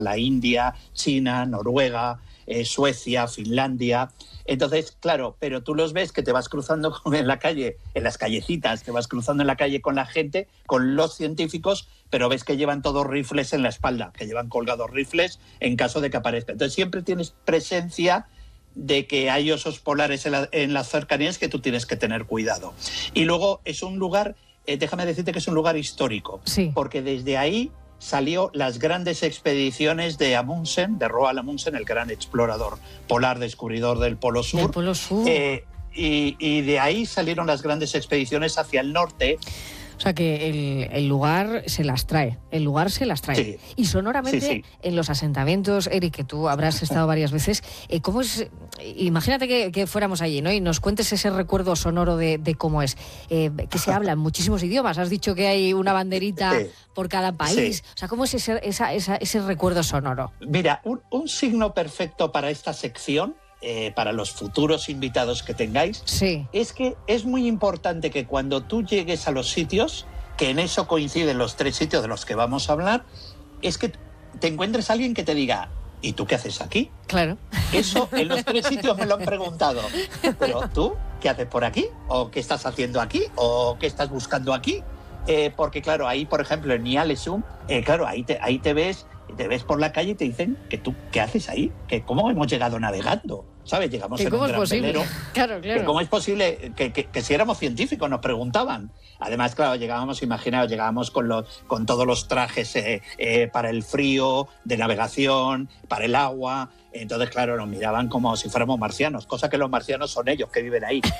la India, China, Noruega, Suecia, Finlandia. Entonces, claro, pero tú los ves que te vas cruzando en la calle, en las callecitas, te vas cruzando en la calle con la gente, con los científicos, pero ves que llevan todos rifles en la espalda, que llevan colgados rifles en caso de que aparezca. Entonces siempre tienes presencia de que hay osos polares en las cercanías que tú tienes que tener cuidado. Y luego es un lugar, déjame decirte que es un lugar histórico, sí, porque desde ahí salió las grandes expediciones de Amundsen, de Roald Amundsen, el gran explorador polar, descubridor del Polo Sur. del Polo Sur. Y de ahí salieron las grandes expediciones hacia el norte. O sea que el lugar se las trae, Sí. Y sonoramente, Sí. en los asentamientos, Eric, que tú habrás estado varias veces, ¿cómo es? Imagínate que fuéramos allí, ¿no? Y nos cuentes ese recuerdo sonoro de cómo es. Que se hablan muchísimos idiomas, has dicho que hay una banderita por cada país. Sí. O sea, ¿cómo es ese recuerdo sonoro? Mira, un signo perfecto para esta sección, para los futuros invitados que tengáis, Sí. es que es muy importante que cuando tú llegues a los sitios, que en eso coinciden los 3 sitios de los que vamos a hablar, es que te encuentres a alguien que te diga, ¿y tú qué haces aquí? Claro. Eso en los 3 sitios me lo han preguntado. Pero tú, ¿qué haces por aquí? ¿O qué estás haciendo aquí? ¿O qué estás buscando aquí? Porque claro, ahí por ejemplo en Ny-Ålesund, claro, ahí te ves por la calle y te dicen que tú, ¿qué haces ahí? Que cómo hemos llegado navegando, ¿sabes? Llegamos en un gran velero. Claro. Que ¿cómo es posible que si éramos científicos? Nos preguntaban. Además, claro, llegábamos con todos los trajes para el frío, de navegación, para el agua. Entonces, claro, nos miraban como si fuéramos marcianos, cosa que los marcianos son ellos que viven ahí.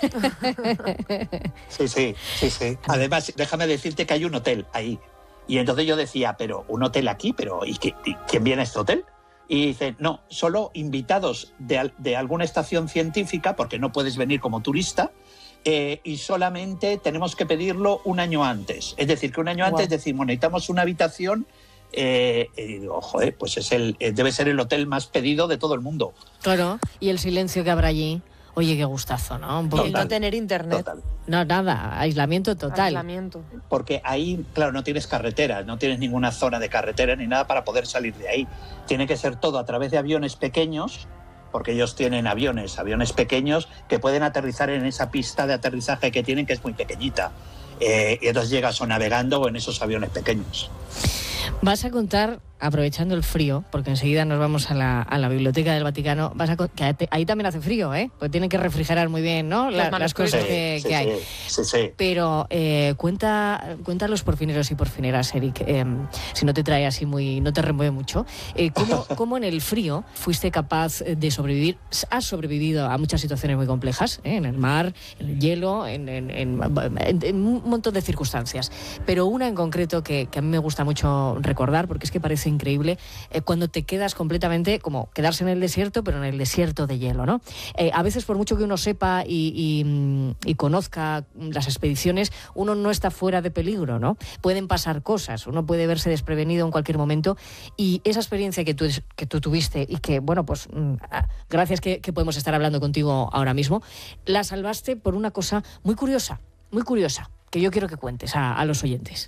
Sí. Además, déjame decirte que hay un hotel ahí. Y entonces yo decía, pero un hotel aquí, ¿y quién viene a este hotel? Y dice, no, solo invitados de alguna estación científica, porque no puedes venir como turista, y solamente tenemos que pedirlo un año antes. Es decir, que un año antes decimos, necesitamos una habitación, y digo, joder, pues debe ser el hotel más pedido de todo el mundo. Claro, y el silencio que habrá allí. Oye, qué gustazo, ¿no? Y el no tener internet. Total. No, nada, aislamiento total. Aislamiento. Porque ahí, claro, no tienes carretera, no tienes ninguna zona de carretera ni nada para poder salir de ahí. Tiene que ser todo a través de aviones pequeños, porque ellos tienen aviones pequeños que pueden aterrizar en esa pista de aterrizaje que tienen, que es muy pequeñita. Y entonces llegas o navegando o en esos aviones pequeños. Vas a contar, aprovechando el frío, porque enseguida nos vamos a la Biblioteca del Vaticano, que ahí también hace frío, ¿eh? Pues tienen que refrigerar muy bien, ¿no? Las cosas que hay. Sí. Pero cuenta a los porfineros y porfineras, Eric, si no te trae así no te remueve mucho, ¿cómo en el frío fuiste capaz de sobrevivir? Has sobrevivido a muchas situaciones muy complejas, en el mar, en el hielo, en un montón de circunstancias, pero una en concreto que a mí me gusta mucho recordar, porque es que parece increíble, cuando te quedas completamente, como quedarse en el desierto, pero en el desierto de hielo, ¿no? A veces, por mucho que uno sepa y conozca las expediciones, uno no está fuera de peligro, ¿no? Pueden pasar cosas, uno puede verse desprevenido en cualquier momento, y esa experiencia que tú tuviste y que, bueno, pues gracias que podemos estar hablando contigo ahora mismo, la salvaste por una cosa muy curiosa, que yo quiero que cuentes a los oyentes.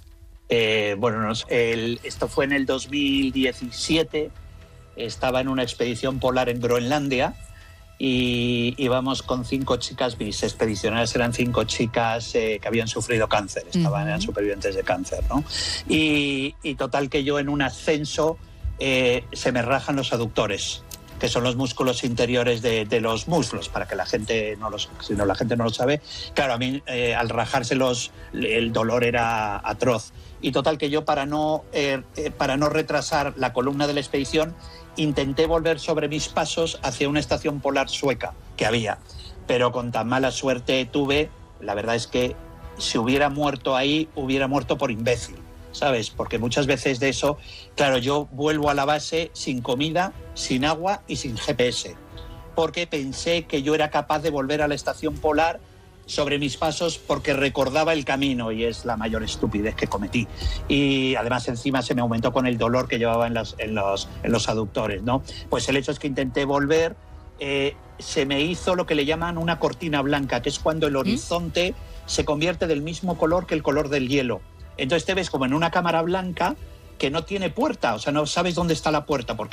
Esto fue en el 2017, estaba en una expedición polar en Groenlandia y íbamos con 5 chicas, mis expedicionarias eran 5 chicas que habían sufrido cáncer, eran supervivientes de cáncer, ¿no? Y total que yo en un ascenso se me rajan los aductores, que son los músculos interiores de los muslos, para que la gente si la gente no lo sabe. Claro, a mí al rajárselos el dolor era atroz. Y total que yo, para no retrasar la columna de la expedición, intenté volver sobre mis pasos hacia una estación polar sueca que había. Pero con tan mala suerte tuve, la verdad es que si hubiera muerto ahí, hubiera muerto por imbécil, ¿sabes? Porque muchas veces de eso, claro, yo vuelvo a la base sin comida, sin agua y sin GPS, porque pensé que yo era capaz de volver a la estación polar sobre mis pasos porque recordaba el camino, y es la mayor estupidez que cometí. Y además encima se me aumentó con el dolor que llevaba en los aductores, ¿no? Pues el hecho es que intenté volver, se me hizo lo que le llaman una cortina blanca, que es cuando el horizonte se convierte del mismo color que el color del hielo. Entonces te ves como en una cámara blanca que no tiene puerta, o sea, no sabes dónde está la puerta, porque